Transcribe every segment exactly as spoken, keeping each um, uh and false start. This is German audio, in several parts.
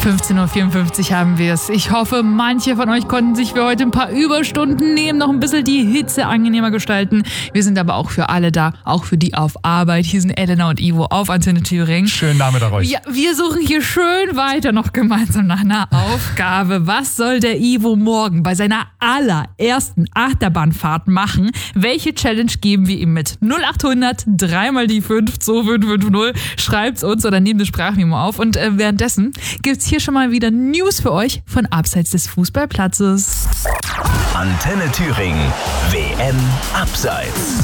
fünfzehn Uhr vierundfünfzig haben wir es. Ich hoffe, manche von euch konnten sich für heute ein paar Überstunden nehmen, noch ein bisschen die Hitze angenehmer gestalten. Wir sind aber auch für alle da, auch für die auf Arbeit. Hier sind Elena und Ivo auf Antenne Thüringen. Schönen Nachmittag euch. Ja, wir suchen hier schön weiter noch gemeinsam nach einer Aufgabe. Was soll der Ivo morgen bei seiner allerersten Achterbahnfahrt machen? Welche Challenge geben wir ihm mit? null acht hundert, dreimal die fünf, zwei fünf fünf null. Schreibt's uns oder nehmt eine Sprachmemo auf. Und äh, währenddessen gibt's hier schon mal wieder News für euch von abseits des Fußballplatzes. Antenne Thüringen, W M Abseits.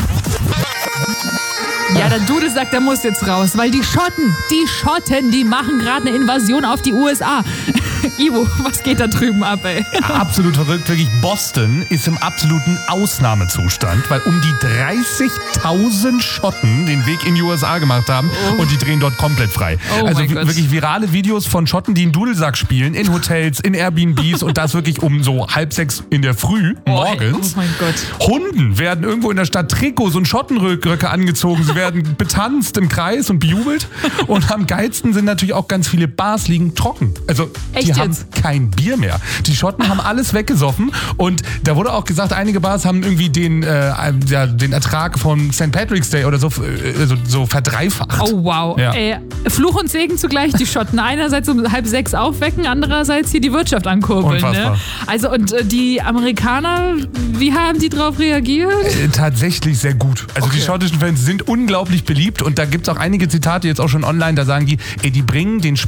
Ja, der Dude sagt, der muss jetzt raus, weil die Schotten, die Schotten, die machen gerade eine Invasion auf die U S A. Ivo, was geht da drüben ab, ey? Absolut verrückt, wirklich. Boston ist im absoluten Ausnahmezustand, weil um die dreißigtausend Schotten den Weg in die U S A gemacht haben oh. und die drehen dort komplett frei. Oh also mein Gott. Wirklich virale Videos von Schotten, die einen Dudelsack spielen, in Hotels, in Airbnbs und das wirklich um so halb sechs in der Früh, oh, morgens. Oh mein Gott. Hunden werden irgendwo in der Stadt Trikots und Schottenröcke angezogen. Sie werden betanzt im Kreis und bejubelt. Und am geilsten sind natürlich auch ganz viele Bars liegen trocken. Also Echt die jetzt? haben kein Bier mehr. Die Schotten haben alles weggesoffen und da wurde auch gesagt, einige Bars haben irgendwie den, äh, ja, den Ertrag von Sankt Patrick's Day oder so, äh, so, so verdreifacht. Oh wow. Ja. Ey, Fluch und Segen zugleich, die Schotten. Einerseits um halb sechs aufwecken, andererseits hier die Wirtschaft ankurbeln. Unfassbar. Ne? Also und äh, die Amerikaner, wie haben die drauf reagiert? Äh, tatsächlich sehr gut. Also Okay. die schottischen Fans sind unglaublich beliebt und da gibt es auch einige Zitate jetzt auch schon online, da sagen die, ey, die bringen den